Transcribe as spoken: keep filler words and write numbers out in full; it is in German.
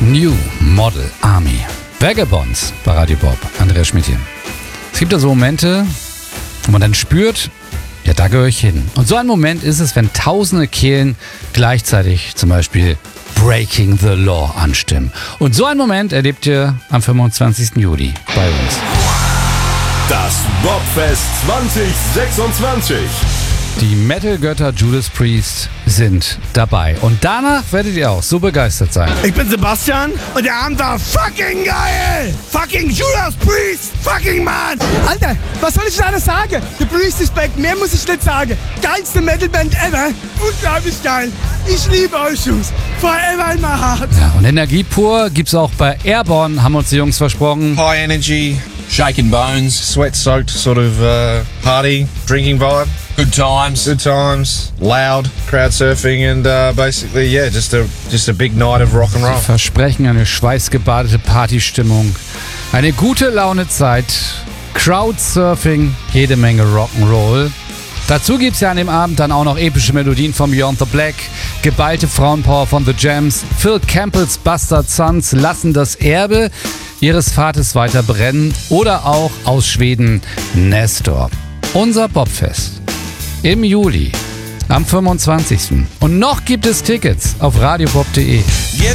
New Model Army. Vagabonds bei Radio Bob. Andreas Schmidt hier. Es gibt da so Momente, wo man dann spürt, ja, da gehöre ich hin. Und so ein Moment ist es, wenn tausende Kehlen gleichzeitig zum Beispiel Breaking the Law anstimmen. Und so einen Moment erlebt ihr am fünfundzwanzigsten Juli bei uns. Das Bobfest zwanzig sechsundzwanzig. Die Metal-Götter Judas Priest sind dabei. Und danach werdet ihr auch so begeistert sein. Ich bin Sebastian und der Abend war fucking geil! Fucking Judas Priest! Fucking Mann! Alter, was soll ich da alles sagen? The Priest is back, mehr muss ich nicht sagen. Geilste Metalband ever! Unglaublich geil! Ich liebe euch, Jungs! Forever in my heart! Ja, und Energie pur gibt's auch bei Airborne, haben uns die Jungs versprochen. High energy, shaking bones, sweat-soaked sort of uh, party, drinking vibe. Good times. Good times. Loud. Crowd surfing and uh, basically, yeah, just a just a big night of rock and roll. Sie versprechen eine schweißgebadete Partystimmung, eine gute Launezeit, Crowdsurfing, jede Menge Rock'n'Roll. Dazu gibt's ja an dem Abend dann auch noch epische Melodien von Beyond the Black, geballte Frauenpower von The Jams, Phil Campbells Bastard Sons lassen das Erbe ihres Vaters weiter brennen oder auch aus Schweden Nestor. Unser Bobfest im Juli am fünfundzwanzigsten Und noch gibt es Tickets auf radiobob punkt de.